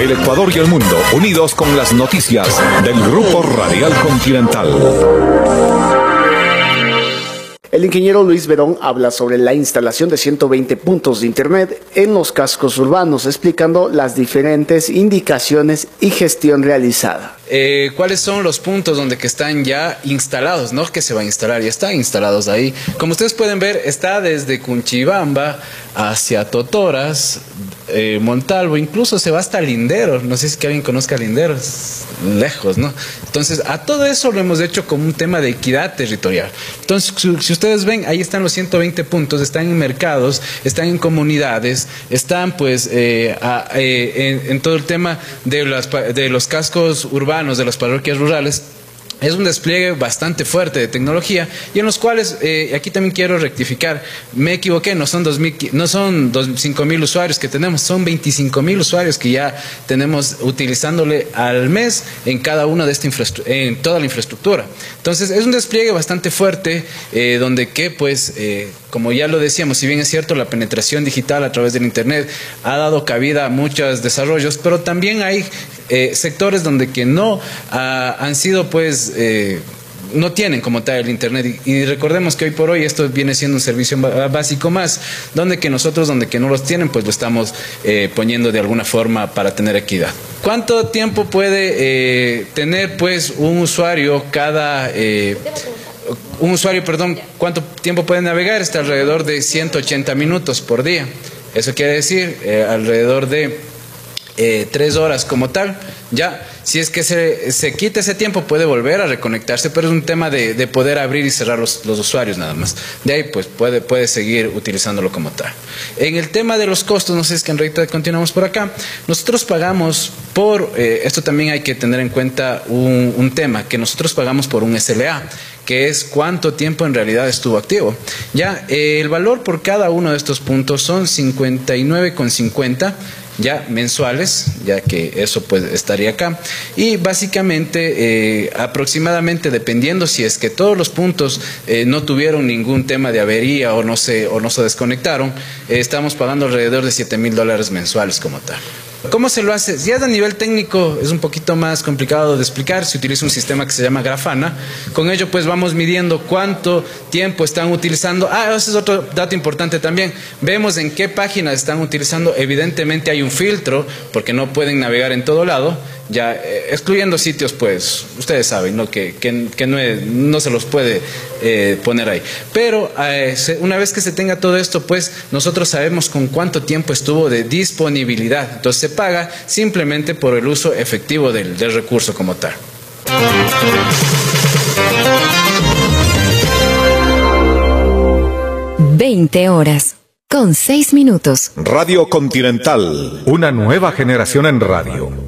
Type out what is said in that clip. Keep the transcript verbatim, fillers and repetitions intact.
El Ecuador y el mundo unidos con las noticias del Grupo Radial Continental. El ingeniero Luis Verón habla sobre la instalación de ciento veinte puntos de Internet en los cascos urbanos, explicando las diferentes indicaciones y gestión realizada. Eh, ¿Cuáles son los puntos donde que están ya instalados? No que se va a instalar, ya están instalados ahí. Como ustedes pueden ver, está desde Cunchibamba hacia Totoras, eh, Montalvo, incluso se va hasta Linderos. No sé si que alguien conozca Linderos, lejos, ¿no? Entonces, a todo eso lo hemos hecho como un tema de equidad territorial. Entonces, si, si ustedes ven, ahí están los ciento veinte puntos, están en mercados, están en comunidades, están pues eh, a, eh, en, en todo el tema de, las, de los cascos urbanos, de las parroquias rurales. Es un despliegue bastante fuerte de tecnología y en los cuales, eh, aquí también quiero rectificar, me equivoqué, no son, dos mil, no son cinco mil usuarios que tenemos, son veinticinco mil usuarios que ya tenemos utilizándole al mes en cada una de esta infraestructura, en toda la infraestructura. Entonces es un despliegue bastante fuerte, eh, donde que pues, eh, como ya lo decíamos, si bien es cierto la penetración digital a través del Internet ha dado cabida a muchos desarrollos, pero también hay eh, sectores donde que no ah, han sido pues Eh, no tienen como tal el Internet y, y recordemos que hoy por hoy esto viene siendo un servicio básico más, donde que nosotros, donde que no los tienen, pues lo estamos eh, poniendo de alguna forma para tener equidad. ¿Cuánto tiempo puede eh, tener pues un usuario cada... Eh, un usuario, perdón, cuánto tiempo puede navegar? Está alrededor de ciento ochenta minutos por día. Eso quiere decir eh, alrededor de eh, tres horas como tal. Ya, si es que se, se quita ese tiempo puede volver a reconectarse, pero es un tema de, de poder abrir y cerrar los, los usuarios nada más. De ahí pues puede, puede seguir utilizándolo como tal. En el tema de los costos, no sé si es que en realidad continuamos por acá, nosotros pagamos por, eh, esto también hay que tener en cuenta un, un tema, que nosotros pagamos por un S L A, que es cuánto tiempo en realidad estuvo activo. Ya, eh, el valor por cada uno de estos puntos son cincuenta y nueve con cincuenta ya mensuales, ya que eso pues estaría acá, y básicamente eh, aproximadamente, dependiendo si es que todos los puntos eh, no tuvieron ningún tema de avería o no se, o no se desconectaron, eh, estamos pagando alrededor de siete mil dólares mensuales como tal. ¿Cómo se lo hace? Ya a nivel técnico es un poquito más complicado de explicar. Se utiliza un sistema que se llama Grafana. Con ello pues vamos midiendo cuánto tiempo están utilizando. Ah, ese es otro dato importante también. Vemos en qué páginas están utilizando. Evidentemente hay un filtro porque no pueden navegar en todo lado. Ya eh, excluyendo sitios pues ustedes saben, ¿no? que, que, que no, es, no se los puede eh, poner ahí. Pero eh, se, una vez que se tenga todo esto pues nosotros sabemos con cuánto tiempo estuvo de disponibilidad. Entonces se paga simplemente por el uso efectivo del, del recurso como tal. veinte horas con seis minutos. Radio Continental, una nueva generación en radio.